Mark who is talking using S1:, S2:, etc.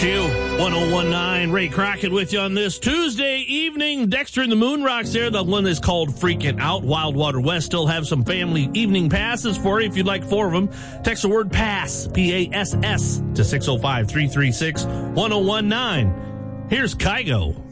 S1: 1019, Ray Crockett with you on this Tuesday evening. Dexter and the Moon Rocks there. The one that's called Freaking Out. Wildwater West still have some family evening passes for you if you'd like 4 of them. Text the word PASS, P-A-S-S, to 605-336-1019. Here's Kygo.